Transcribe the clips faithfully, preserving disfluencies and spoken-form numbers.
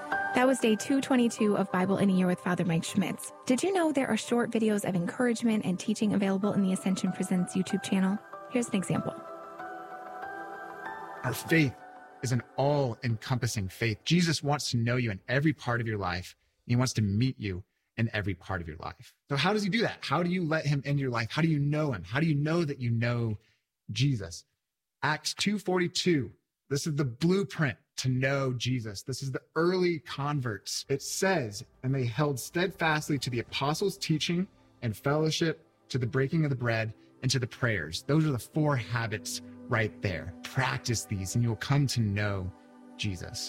That was day two twenty-two of Bible in a Year with Father Mike Schmitz. Did you know there are short videos of encouragement and teaching available in the Ascension Presents YouTube channel? Here's an example. Our faith is an all-encompassing faith. Jesus wants to know you in every part of your life. And he wants to meet you in every part of your life. So how does he do that? How do you let him into your life? How do you know him? How do you know that you know Jesus? Acts two forty-two. This is the blueprint to know Jesus. This is the early converts. It says, and they held steadfastly to the apostles' teaching and fellowship, to the breaking of the bread, and to the prayers. Those are the four habits right there. Practice these and you'll come to know Jesus.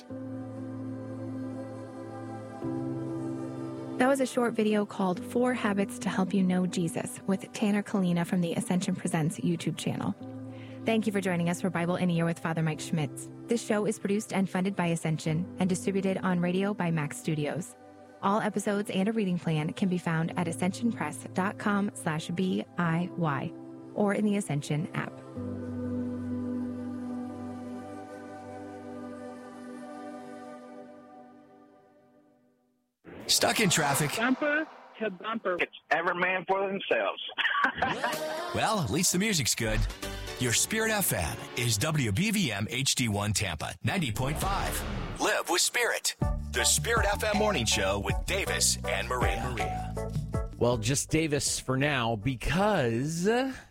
That was a short video called Four Habits to Help You Know Jesus with Tanner Kalina from the Ascension Presents YouTube channel. Thank you for joining us for Bible in a Year with Father Mike Schmitz. This show is produced and funded by Ascension and distributed on radio by Max Studios. All episodes and a reading plan can be found at ascensionpress.com slash B-I-Y or in the Ascension app. Stuck in traffic? Bumper to bumper. It's every man for themselves. Well, at least the music's good. Your Spirit F M is W B V M H D one Tampa, ninety point five. Live with Spirit. The Spirit F M Morning Show with Davis and Maria. Maria. Well, just Davis for now because,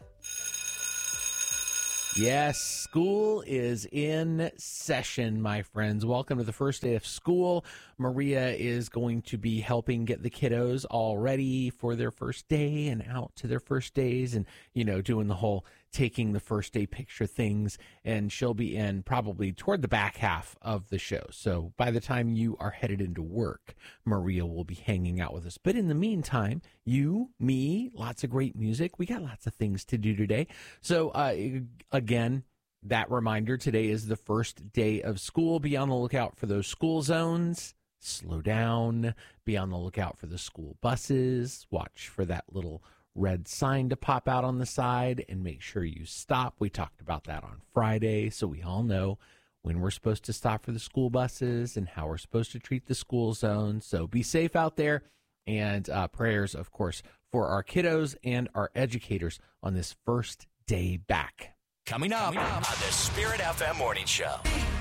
yes, school is in session, my friends. Welcome to the first day of school. Maria is going to be helping get the kiddos all ready for their first day and out to their first days and, you know, doing the whole taking the first day picture things. And she'll be in probably toward the back half of the show. So by the time you are headed into work, Maria will be hanging out with us. But in the meantime, you, me, lots of great music. We got lots of things to do today. So uh, again, that reminder, today is the first day of school. Be on the lookout for those school zones. Slow down. Be on the lookout for the school buses. Watch for that little red sign to pop out on the side and make sure you stop. We talked about that on Friday, so we all know when we're supposed to stop for the school buses and how we're supposed to treat the school zones. So be safe out there, and uh, prayers, of course, for our kiddos and our educators on this first day back. Coming up, Coming up on the Spirit F M Morning Show.